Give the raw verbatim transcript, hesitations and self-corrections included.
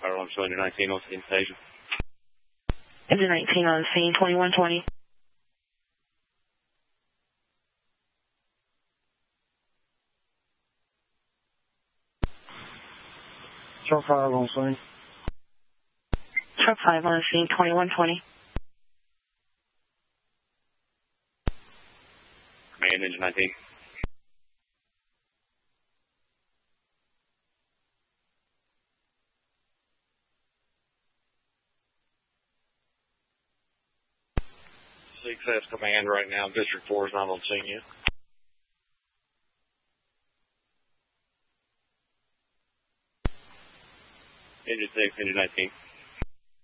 Power Launch Engine nineteen on scene station. Engine nineteen on scene, twenty-one twenty. Truck five on scene. Truck five on scene, twenty-one twenty. Command Engine nineteen. six S Command right now. District four is not on scene yet. Engine six, Engine nineteen.